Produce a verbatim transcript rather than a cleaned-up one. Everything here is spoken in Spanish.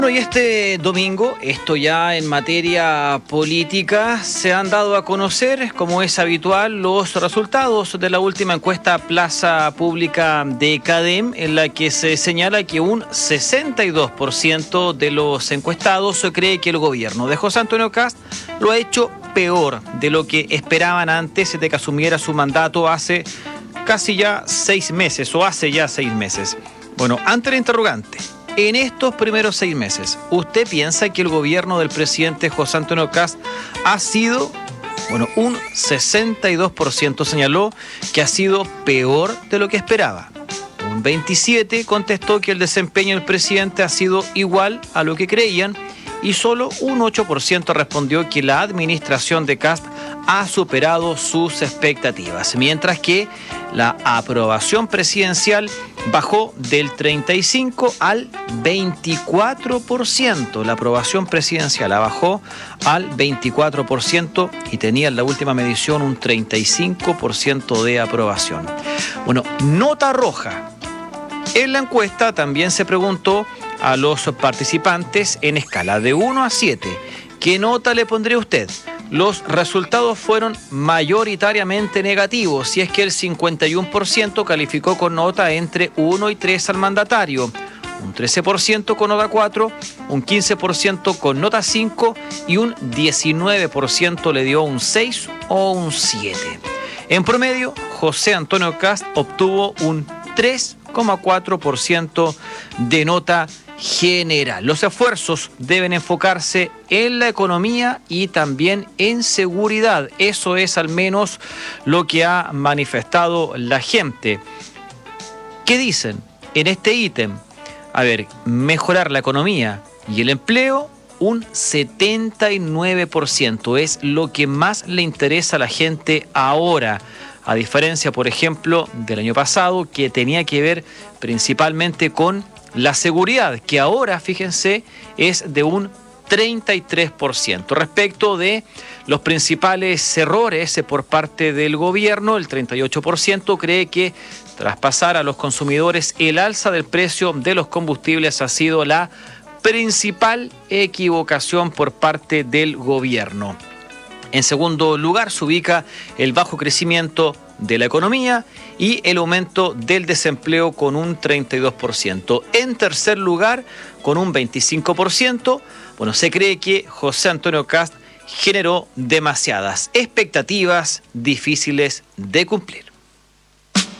Bueno, y este domingo, esto ya en materia política, se han dado a conocer, como es habitual, los resultados de la última encuesta Plaza Pública de CADEM, en la que se señala que un sesenta y dos por ciento de los encuestados cree que el gobierno de José Antonio Kast lo ha hecho peor de lo que esperaban antes de que asumiera su mandato hace casi ya seis meses, o hace ya seis meses. Bueno, ante la interrogante, en estos primeros seis meses, ¿usted piensa que el gobierno del presidente José Antonio Kast ha sido, bueno, un sesenta y dos por ciento señaló que ha sido peor de lo que esperaba? Un veintisiete por ciento contestó que el desempeño del presidente ha sido igual a lo que creían y solo un ocho por ciento respondió que la administración de Kast ha superado sus expectativas, mientras que la aprobación presidencial bajó del treinta y cinco al veinticuatro por ciento. La aprobación presidencial bajó al veinticuatro por ciento y tenía en la última medición un treinta y cinco por ciento de aprobación. Bueno, nota roja. En la encuesta también se preguntó a los participantes en escala de uno a siete. ¿Qué nota le pondría usted? Los resultados fueron mayoritariamente negativos, si es que el cincuenta y uno por ciento calificó con nota entre uno y tres al mandatario, un trece por ciento con nota cuatro, un quince por ciento con nota cinco y un diecinueve por ciento le dio un seis o un siete. En promedio, José Antonio Kast obtuvo un tres coma cuatro por ciento de nota general. Los esfuerzos deben enfocarse en la economía y también en seguridad. Eso es al menos lo que ha manifestado la gente. ¿Qué dicen en este ítem? A ver, mejorar la economía y el empleo, un setenta y nueve por ciento es lo que más le interesa a la gente ahora. A diferencia, por ejemplo, del año pasado, que tenía que ver principalmente con la seguridad, que ahora, fíjense, es de un treinta y tres por ciento. Respecto de los principales errores por parte del gobierno, el treinta y ocho por ciento cree que traspasar a los consumidores el alza del precio de los combustibles ha sido la principal equivocación por parte del gobierno. En segundo lugar se ubica el bajo crecimiento de la economía y el aumento del desempleo con un treinta y dos por ciento. En tercer lugar, con un veinticinco por ciento, bueno, se cree que José Antonio Kast generó demasiadas expectativas difíciles de cumplir.